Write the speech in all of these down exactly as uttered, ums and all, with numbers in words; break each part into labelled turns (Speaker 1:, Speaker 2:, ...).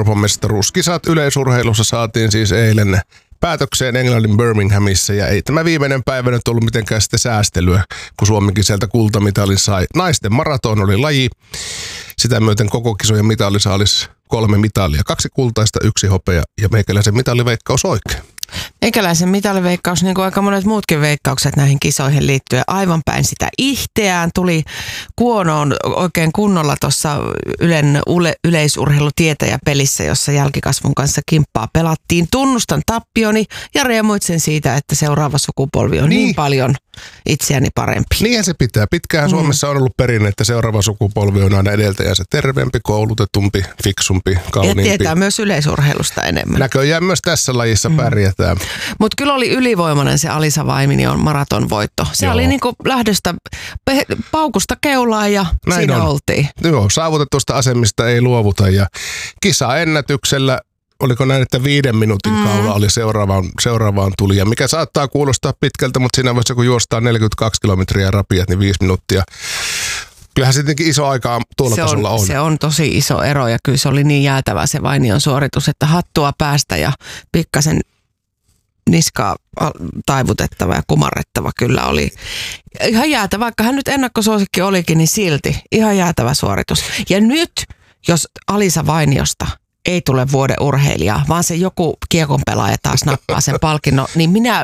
Speaker 1: Euroopan mestaruuskisat yleisurheilussa saatiin siis eilen päätökseen Englannin Birminghamissa, ja ei tämä viimeinen päivä nyt ollut mitenkään sitten säästelyä, kun Suomikin sieltä kultamitalin sai. Naisten maraton oli laji. Sitä myöten koko kisojen mitalisaalis kolme mitalia, kaksi kultaista, yksi hopea, ja meikäläisen mitaliveikkaus oikein.
Speaker 2: Meikäläisen mitaliveikkaus, niin kuin aika monet muutkin veikkaukset näihin kisoihin liittyen, aivan päin sitä ihteään. Tuli kuonoon oikein kunnolla tuossa Ylen yle, yleisurheilutietäjäpelissä, jossa jälkikasvun kanssa kimppaa pelattiin. Tunnustan tappioni ja riemuitsen siitä, että seuraava sukupolvi on niin, niin paljon itseäni parempi.
Speaker 1: Niinhän se pitää. Pitkään mm. Suomessa on ollut perinne, että seuraava sukupolvi on aina edeltäjänsä terveempi, koulutetumpi, fiksumpi, kauniimpi.
Speaker 2: Ja tietää myös yleisurheilusta enemmän.
Speaker 1: Näköjään myös tässä lajissa mm. pärjätään.
Speaker 2: Mutta kyllä oli ylivoimainen se Alisa Vaiminion maratonvoitto. Se Joo. oli niinku lähdöstä paukusta keulaan ja näin siinä on. Oltiin.
Speaker 1: Joo, saavutetusta asemista ei luovuta ja kisaennätyksellä, oliko näin, että viiden minuutin mm. kaula oli seuraavaan, seuraavaan tuli. Ja mikä saattaa kuulostaa pitkältä, mutta siinä vaiheessa kun juostaan neljäkymmentäkaksi kilometriä rapiat, niin viisi minuuttia. Kyllähän se tietenkin iso aikaa tuolla
Speaker 2: se
Speaker 1: tasolla on,
Speaker 2: on. Se on tosi iso ero ja kyllä se oli niin jäätävä se Vainion suoritus, että hattua päästä ja pikkasen niskaa taivutettava ja kumarrettava kyllä oli. Ihan jäätävä, vaikka hän nyt ennakkosuosikki olikin, niin silti ihan jäätävä suoritus. Ja nyt, jos Alisa Vainiosta ei tule vuoden urheilijaa, vaan se joku kiekon pelaaja taas nappaa sen palkinnon, niin minä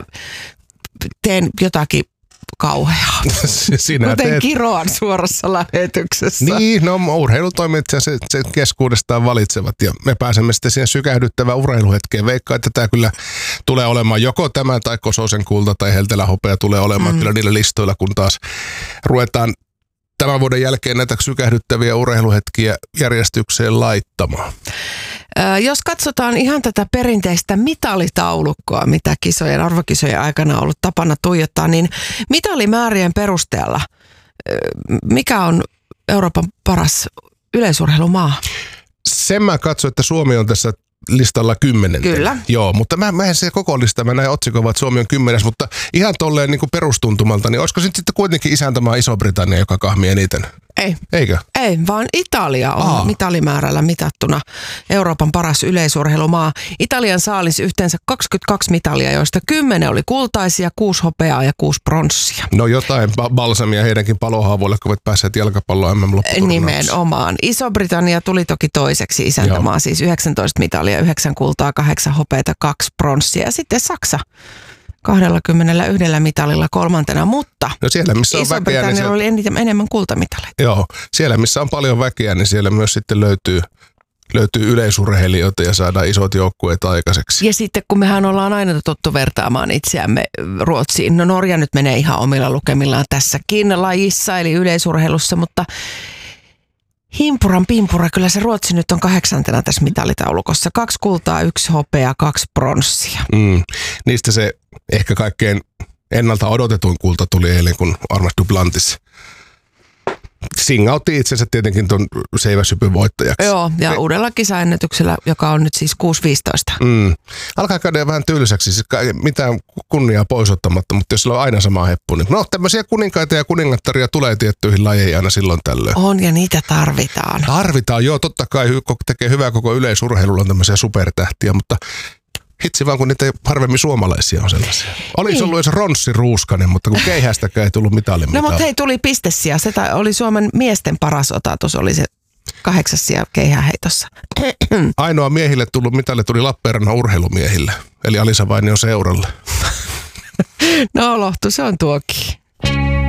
Speaker 2: teen jotakin kauheaa.
Speaker 1: Sinä
Speaker 2: Kuten
Speaker 1: teet...
Speaker 2: kiroan suorassa lähetyksessä.
Speaker 1: Niin, no urheilutoimijat se, se keskuudestaan valitsevat ja me pääsemme sitten siihen sykähdyttävään urheiluhetkeen. Veikkaan, että tämä kyllä tulee olemaan joko tämä tai Kososen kulta tai Heltelän hopea tulee olemaan mm. kyllä niillä listoilla, kun taas ruvetaan tämän vuoden jälkeen näitä sykähdyttäviä urheiluhetkiä järjestykseen laittamaan.
Speaker 2: Jos katsotaan ihan tätä perinteistä mitalitaulukkoa, mitä kisojen, arvokisojen aikana on ollut tapana tuijottaa, niin mitalimäärien perusteella, mikä on Euroopan paras yleisurheilumaa?
Speaker 1: Sen mä katson, että Suomi on tässä listalla kymmenen.
Speaker 2: Kyllä.
Speaker 1: Joo, mutta mä, mä en se koko lista, mä näin otsikon, että Suomi on kymmenes, mutta ihan tolleen niin kuin perustuntumalta, niin olisiko sitten kuitenkin isäntämaa Iso-Britannia, joka kahmii eniten?
Speaker 2: Ei.
Speaker 1: Eikö?
Speaker 2: Ei, vaan Italia on Aa. mitalimäärällä mitattuna Euroopan paras yleisurheilumaa. Italian saalis yhteensä kaksikymmentäkaksi mitalia, joista kymmenen oli kultaisia, kuusi hopeaa ja kuusi pronssia.
Speaker 1: No jotain balsamia heidänkin palohaavoille, kun ovat päässeet jalkapalloon M M-lopputurnauksessa.
Speaker 2: Nimenomaan. Iso-Britannia tuli toki toiseksi isäntämaa, Joo. siis yhdeksäntoista mitalia, yhdeksän kultaa, kahdeksan hopeata, kaksi pronssia ja sitten Saksa. kaksikymmentäyksi mitalilla kolmantena, mutta
Speaker 1: no siellä, missä on väkeä, niin siellä...
Speaker 2: oli eniten, enemmän kultamitaleita.
Speaker 1: Joo, siellä missä on paljon väkeä, niin siellä myös sitten löytyy, löytyy yleisurheilijoita ja saadaan isot joukkueet aikaiseksi.
Speaker 2: Ja sitten kun mehän ollaan aina tottu vertaamaan itseämme Ruotsiin, no Norja nyt menee ihan omilla lukemillaan tässäkin lajissa, eli yleisurheilussa, mutta himpuran pimpura, kyllä se Ruotsi nyt on kahdeksantena tässä mitalitaulukossa. Kaksi kultaa, yksi hopea, kaksi pronssia. Mm.
Speaker 1: Niistä se ehkä kaikkein ennalta odotetuin kulta tuli eilen, kun Armas Duplantis singautti itsensä tietenkin tuon seiväshypyn voittajaksi.
Speaker 2: Joo, ja Me... uudella kisaennätyksellä, joka on nyt siis kuusi viisitoista.
Speaker 1: Mm. Alkaa käydä vähän tylsäksi, siis mitään kunniaa pois ottamatta, mutta jos sillä on aina sama heppu, niin no tämmöisiä kuninkaita ja kuningattaria tulee tiettyihin lajeihin aina silloin tällöin.
Speaker 2: On, ja niitä tarvitaan.
Speaker 1: Tarvitaan, joo, totta kai tekee hyvää koko yleisurheilulla on tämmöisiä supertähtiä, mutta hitsi vaan, kun niitä harvemmin suomalaisia on sellaisia. Olisi niin. ollut edes Ronssi Ruuskanen, mutta kun keihästäkään ei tullut mitali mitali.
Speaker 2: No mutta hei, tuli pistesija. Se oli Suomen miesten paras otatus, oli se kahdeksas sija keihäheitossa.
Speaker 1: Ainoa miehille tullut mitali tuli Lappeenrannan urheilumiehille, eli Alisa Vainion seuralle.
Speaker 2: No lohtu, se on tuokin.